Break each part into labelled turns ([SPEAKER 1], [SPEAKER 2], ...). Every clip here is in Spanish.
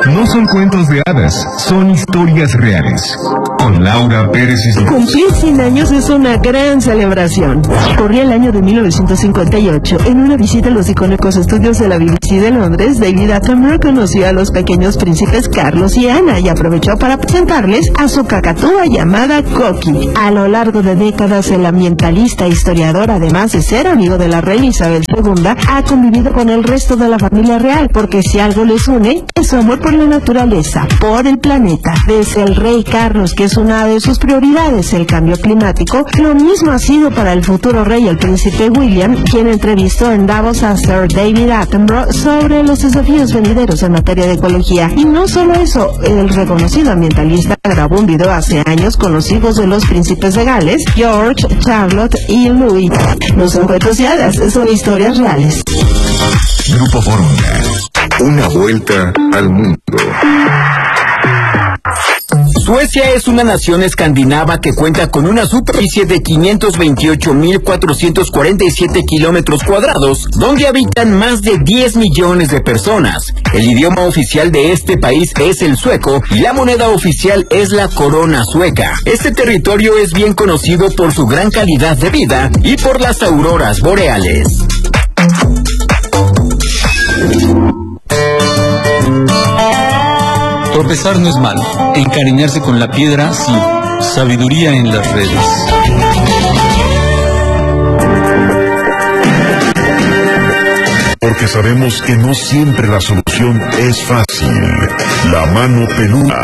[SPEAKER 1] No son cuentos de hadas, son historias reales. Con Laura Pérez Islas.
[SPEAKER 2] Cumplir 100 años es una gran celebración. Corría el año de 1958. En una visita a los icónicos estudios de la BBC de Londres, David Attenborough conoció a los pequeños príncipes Carlos y Ana y aprovechó para presentarles a su cacatúa llamada Coqui. A lo largo de décadas, el ambientalista e historiador, además de ser amigo de la reina Isabel II, ha convivido con el resto de la familia real, porque si algo les une, es su amor por la naturaleza, por el planeta. Desde el rey Carlos, que es una de sus prioridades, el cambio climático, lo mismo ha sido para el futuro rey, el príncipe William, quien entrevistó en Davos a Sir David Attenborough sobre los desafíos venideros en materia de ecología. Y no solo eso, el reconocido ambientalista grabó un video hace años con los hijos de los príncipes de Gales, George, Charlotte y Louis. No son cuentos de hadas, son historias reales.
[SPEAKER 1] Grupo Fórmula. Una vuelta al mundo.
[SPEAKER 3] Suecia es una nación escandinava que cuenta con una superficie de 528.447 kilómetros cuadrados, donde habitan más de 10 millones de personas. El idioma oficial de este país es el sueco y la moneda oficial es la corona sueca. Este territorio es bien conocido por su gran calidad de vida y por las auroras boreales.
[SPEAKER 4] Tropezar no es malo, encariñarse con la piedra sí, sabiduría en las redes.
[SPEAKER 1] Porque sabemos que no siempre la solución es fácil. La mano peluda.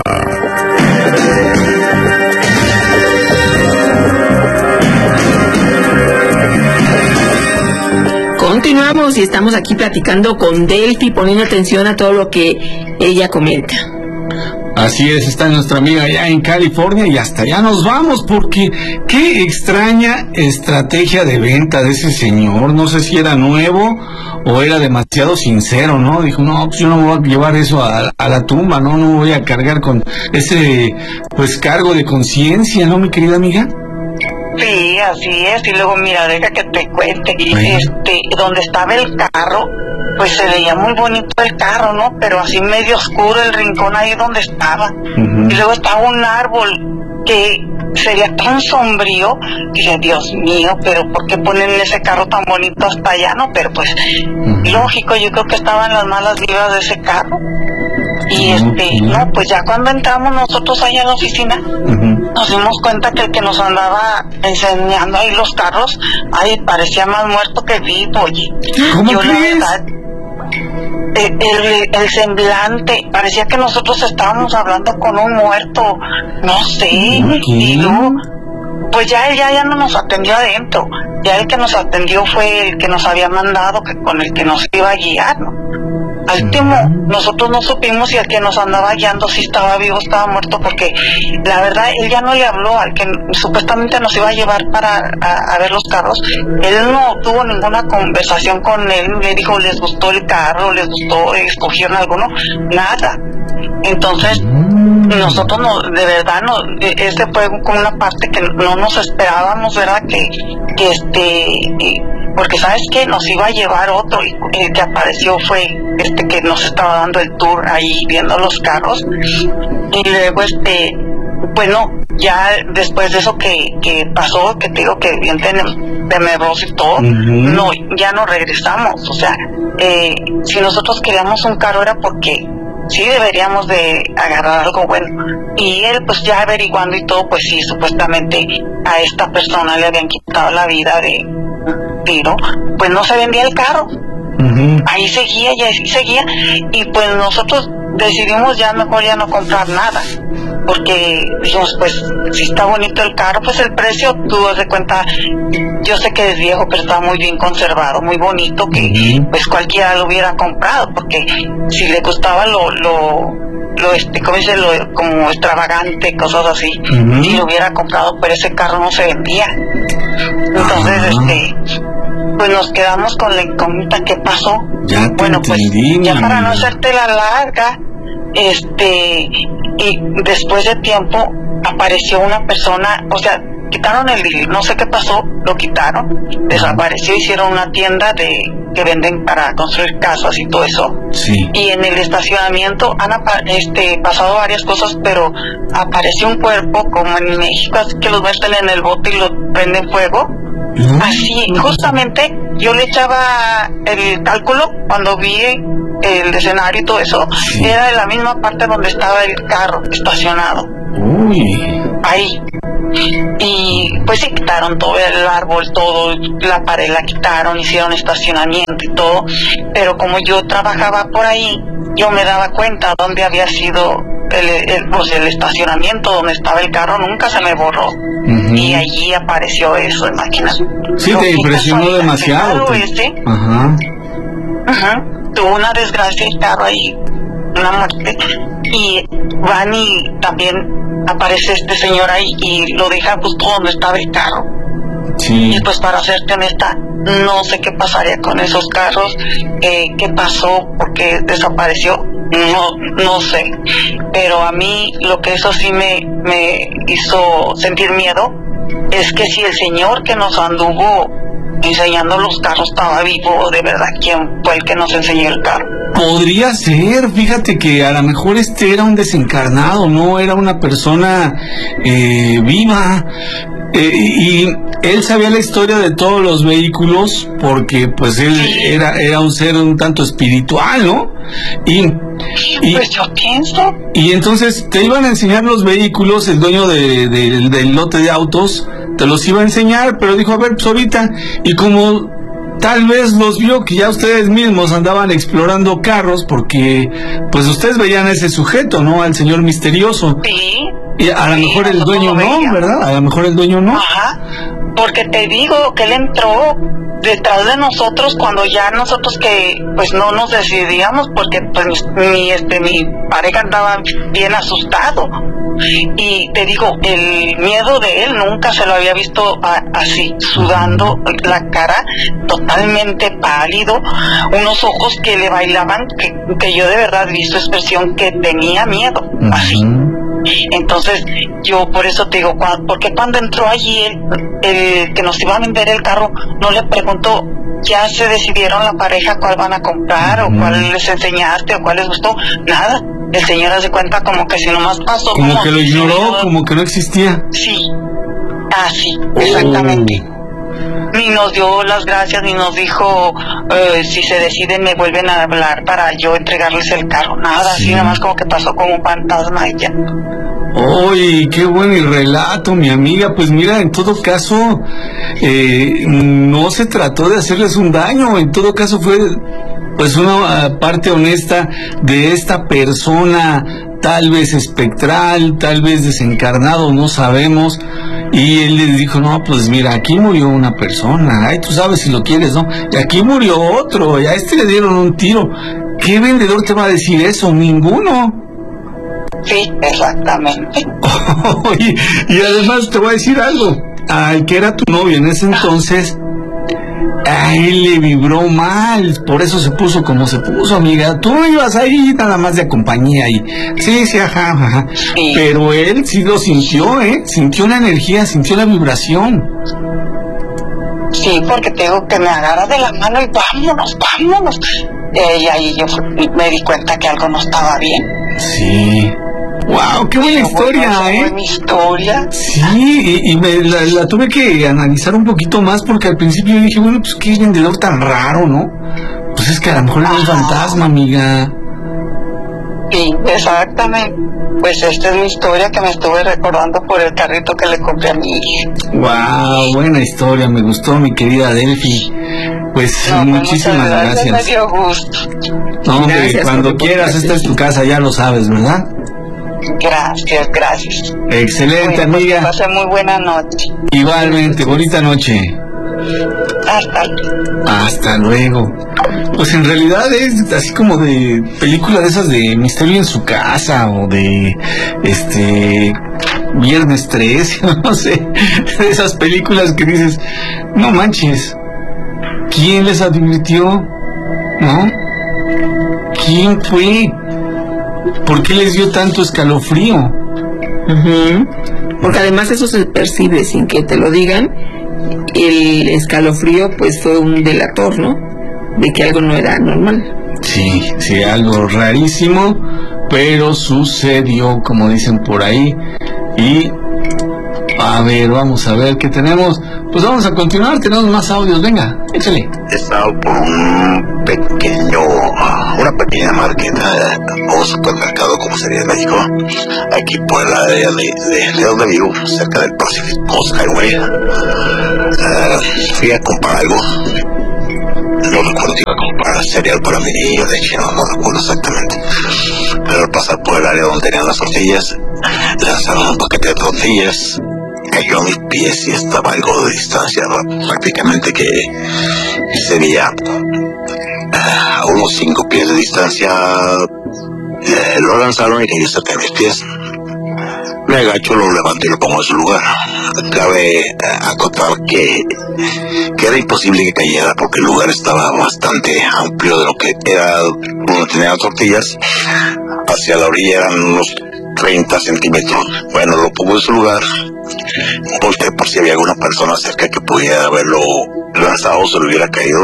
[SPEAKER 5] Continuamos y estamos aquí platicando con Delphi, poniendo atención a todo lo que ella comenta.
[SPEAKER 6] Así es, está nuestra amiga allá en California y hasta allá nos vamos porque qué extraña estrategia de venta de ese señor. No sé si era nuevo o era demasiado sincero, ¿no? Dijo, no, pues yo no me voy a llevar eso a la tumba, ¿no? No me voy a cargar con ese, pues, cargo de conciencia, ¿no, mi querida amiga?
[SPEAKER 7] Sí, así es, y luego mira, deja que te cuente, donde estaba el carro, pues se veía muy bonito el carro, ¿no? Pero así medio oscuro el rincón ahí donde estaba, y luego estaba un árbol que se veía tan sombrío, y dije, Dios mío, pero ¿por qué ponen ese carro tan bonito hasta allá, no? Pero pues, lógico, yo creo que estaban las malas vibras de ese carro. Y no, pues ya cuando entramos nosotros allá en la oficina, nos dimos cuenta que el que nos andaba enseñando ahí los carros, ay, parecía más muerto que vivo, oye.
[SPEAKER 6] ¿Cómo
[SPEAKER 7] yo,
[SPEAKER 6] crees?
[SPEAKER 7] la verdad, el semblante, parecía que nosotros estábamos hablando con un muerto, no sé, y luego, pues ya él ya no nos atendió adentro, ya el que nos atendió fue el que nos había mandado, que con el que nos iba a guiar, ¿no? Al último, nosotros no supimos si el que nos andaba guiando si estaba vivo o estaba muerto, porque la verdad él ya no le habló al que supuestamente nos iba a llevar a ver los carros. Él no tuvo ninguna conversación con él, le dijo, ¿les gustó el carro? ¿Les gustó? ¿Escogieron alguno? Nada. Entonces, nosotros no, de verdad, no, ese fue como una parte que no nos esperábamos, ¿verdad? Porque sabes que nos iba a llevar otro, y el que apareció fue que nos estaba dando el tour ahí viendo los carros, y luego bueno, ya después de eso que pasó, que te digo que bien tenebroso y todo, no, ya no regresamos. O sea, si nosotros queríamos un carro era porque sí deberíamos de agarrar algo bueno, y él pues ya averiguando y todo, pues sí, supuestamente a esta persona le habían quitado la vida de tiro, pues no se vendía el carro. Ahí seguía, y pues nosotros decidimos ya mejor ya no comprar nada, porque dijimos, pues si está bonito el carro, pues el precio, tú das de cuenta, yo sé que es viejo, pero está muy bien conservado, muy bonito, que pues cualquiera lo hubiera comprado, porque si le gustaba ¿cómo dice? Como extravagante, cosas así, si lo hubiera comprado, pero ese carro no se vendía. Entonces, pues nos quedamos con la incógnita, ¿qué pasó? Bueno, pues ya para no hacerte la larga, y después de tiempo apareció una persona, o sea, quitaron no sé qué pasó, lo quitaron, desapareció, hicieron una tienda que venden para construir casas y todo eso.
[SPEAKER 6] Sí.
[SPEAKER 7] Y en el estacionamiento han pasado varias cosas, pero apareció un cuerpo como en México, así que los meten en el bote y los prenden fuego. Así, justamente yo le echaba el cálculo cuando vi el escenario y todo eso, era de la misma parte donde estaba el carro estacionado. Ahí. Y pues sí, quitaron todo el árbol, todo, la pared la quitaron, hicieron estacionamiento y todo, pero como yo trabajaba por ahí, yo me daba cuenta dónde había sido el estacionamiento donde estaba el carro, nunca se me borró. Y allí apareció eso, imagínate.
[SPEAKER 6] Sí, te impresionó demasiado.
[SPEAKER 7] Tuvo una desgracia el carro ahí, una muerte, y van y también aparece este señor ahí y lo deja justo donde estaba el carro.
[SPEAKER 6] Sí.
[SPEAKER 7] Y pues para serte honesta, no sé qué pasaría con esos carros, qué pasó, porque desapareció, no sé. Pero a mí lo que eso sí me hizo sentir miedo es que si el señor que nos anduvo enseñando los carros estaba vivo, de verdad, ¿quién fue el que nos enseñó el carro?
[SPEAKER 6] Podría ser, fíjate que a lo mejor era un desencarnado, no era una persona viva. Y él sabía la historia de todos los vehículos porque pues él era un ser un tanto espiritual, ¿no?
[SPEAKER 7] Pues yo pienso.
[SPEAKER 6] Y entonces te iban a enseñar los vehículos, el dueño del lote de autos te los iba a enseñar, pero dijo, a ver, pues ahorita, y como tal vez los vio que ya ustedes mismos andaban explorando carros, porque pues ustedes veían a ese sujeto, ¿no? Al señor misterioso.
[SPEAKER 7] Sí.
[SPEAKER 6] Y a lo mejor el dueño no, ¿verdad? A lo mejor el dueño no.
[SPEAKER 7] Ajá, porque te digo que él entró detrás de nosotros cuando ya nosotros que pues no nos decidíamos, porque pues mi pareja andaba bien asustado. Y te digo, el miedo de él nunca se lo había visto así, sudando la cara, totalmente pálido, unos ojos que le bailaban, que yo de verdad vi su expresión que tenía miedo, así. Entonces yo por eso te digo, porque cuando entró allí el que nos iba a vender el carro no le preguntó, ya se decidieron la pareja cuál van a comprar o cuál les enseñaste o cuál les gustó, nada. El señor hace cuenta como que si nomás pasó,
[SPEAKER 6] como que lo ignoró, como que no existía.
[SPEAKER 7] Sí, así, exactamente. Ni nos dio las gracias, ni nos dijo si se deciden me vuelven a hablar para yo entregarles el carro, nada, así nada más como que pasó como un fantasma y ya.
[SPEAKER 6] ¡Oye, qué buen relato, mi amiga! Pues mira, en todo caso, no se trató de hacerles un daño, en todo caso fue pues una parte honesta de esta persona, tal vez espectral, tal vez desencarnado, no sabemos. Y él les dijo, no, pues mira, aquí murió una persona, ay, tú sabes si lo quieres, ¿no? Y aquí murió otro, y a este le dieron un tiro. ¿Qué vendedor te va a decir eso? Ninguno.
[SPEAKER 7] Sí, exactamente.
[SPEAKER 6] Oye, y además te voy a decir algo, al que era tu novio en ese entonces, a él le vibró mal, por eso se puso como se puso, amiga. Tú ibas ahí nada más de compañía y sí, ajá.
[SPEAKER 7] Sí.
[SPEAKER 6] Pero él sí lo sintió, sintió la energía, sintió la vibración.
[SPEAKER 7] Sí, porque tengo que me agarra de la mano y vámonos. Y ahí yo me di cuenta que algo no estaba bien.
[SPEAKER 6] Sí. ¡Wow! ¡Qué buena historia,
[SPEAKER 7] Fue mi historia.
[SPEAKER 6] Sí, y la tuve que analizar un poquito más porque al principio dije, bueno, pues qué vendedor tan raro, ¿no? Pues es que a lo mejor era un fantasma, amiga.
[SPEAKER 7] Sí, exactamente. Pues esta es mi historia que me estuve recordando por el carrito que le compré a mi hija.
[SPEAKER 6] ¡Wow! Buena historia, me gustó, mi querida Delphi. Pues muchísimas gracias.
[SPEAKER 7] Me dio gusto.
[SPEAKER 6] No, hombre, cuando quieras, esta es tu casa, ya lo sabes, ¿verdad?
[SPEAKER 7] Gracias.
[SPEAKER 6] Excelente,
[SPEAKER 7] bueno,
[SPEAKER 6] amiga.
[SPEAKER 7] Pues que pase muy buena noche.
[SPEAKER 6] Igualmente, bonita noche. Hasta luego. Pues en realidad es así como de película de esas de Misterio en su casa o de Viernes 13, no sé, de esas películas que dices, no manches, ¿quién les advirtió? ¿No? ¿Quién fue? ¿Por qué les dio tanto escalofrío?
[SPEAKER 5] Porque además eso se percibe sin que te lo digan. El escalofrío pues fue un delator, ¿no? De que algo no era normal.
[SPEAKER 6] Sí, algo rarísimo, pero sucedió, como dicen por ahí. Y a ver, vamos a ver qué tenemos. Pues vamos a continuar, tenemos más audios, venga, échale.
[SPEAKER 8] Estaba por una pequeña market o supermercado, como sería en México, aquí por el área de donde vivo, cerca del Pacific Coast Highway. Fui a comprar algo. No recuerdo que iba a comprar cereal para mi niño, leche, no recuerdo exactamente. Pero al pasar por el área donde tenían las tortillas, lanzaron un paquete de tortillas, cayó a mis pies y estaba algo de distancia, prácticamente que sería a unos 5 pies de distancia. Lo lanzaron y cayó cerca de mis pies. Me agacho, lo levanto y lo pongo en su lugar. Cabe acotar que era imposible que cayera porque el lugar estaba bastante amplio de lo que era donde tenía las tortillas. Hacia la orilla eran unos 30 centímetros. Bueno, lo pongo en su lugar. Volteé por si había alguna persona cerca que pudiera haberlo lanzado o se lo hubiera caído.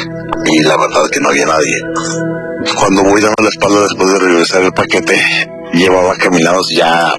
[SPEAKER 8] Y la verdad es que no había nadie. Cuando voy dando la espalda después de regresar el paquete, llevaba caminados ya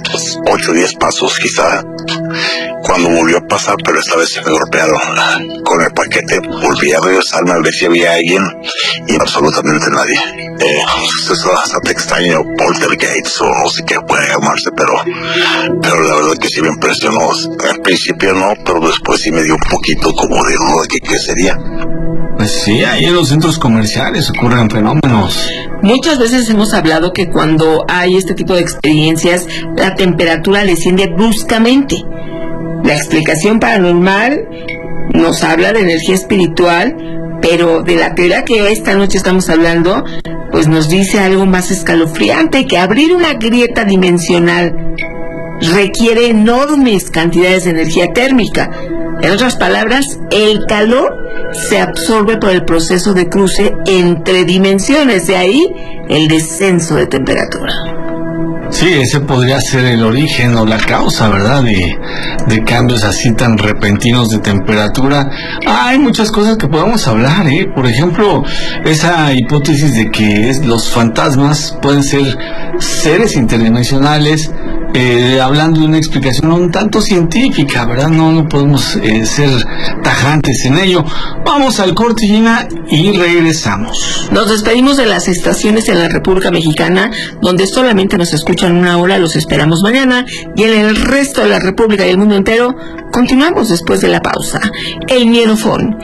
[SPEAKER 8] 8 o 10 pasos quizá, cuando volvió a pasar, pero esta vez se me golpearon con el paquete. Volví a regresarme a ver si había alguien y absolutamente nadie. Eso es bastante extraño, poltergeist o no sé qué puede llamarse, pero la verdad que sí me impresionó. Al principio no, pero después sí me dio un poquito como de duda de qué sería.
[SPEAKER 6] Pues sí, ahí en los centros comerciales ocurren fenómenos.
[SPEAKER 5] Muchas veces hemos hablado que cuando hay este tipo de experiencias, la temperatura desciende bruscamente. La explicación paranormal nos habla de energía espiritual, pero de la teoría que esta noche estamos hablando, pues nos dice algo más escalofriante, que abrir una grieta dimensional requiere enormes cantidades de energía térmica. En otras palabras, el calor se absorbe por el proceso de cruce entre dimensiones, de ahí el descenso de temperatura.
[SPEAKER 6] Sí, ese podría ser el origen o la causa, ¿verdad? De cambios así tan repentinos de temperatura. Hay muchas cosas que podemos hablar, ¿eh? Por ejemplo, esa hipótesis de que los fantasmas pueden ser seres interdimensionales, hablando de una explicación un tanto científica, ¿verdad? No podemos ser tajantes en ello. Vamos al corte, Gina, y regresamos.
[SPEAKER 5] Nos despedimos de las estaciones en la República Mexicana, donde solamente nos escuchan una hora. Los esperamos mañana, y en el resto de la República y el mundo entero continuamos después de la pausa. El Miedofón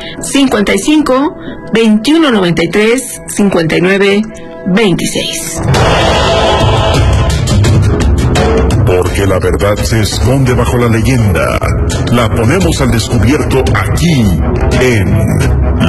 [SPEAKER 5] 55 21 93 59 26.
[SPEAKER 1] Porque la verdad se esconde bajo la leyenda. La ponemos al descubierto aquí en